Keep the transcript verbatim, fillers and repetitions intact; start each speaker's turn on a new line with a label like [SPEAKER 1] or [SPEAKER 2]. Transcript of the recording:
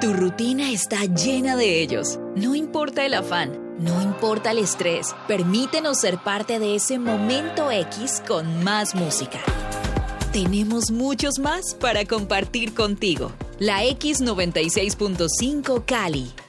[SPEAKER 1] Tu rutina está llena de ellos. No importa el afán, no importa el estrés, permítenos ser parte de ese momento X con más música. Tenemos muchos más para compartir contigo. La X noventa y seis punto cinco Cali.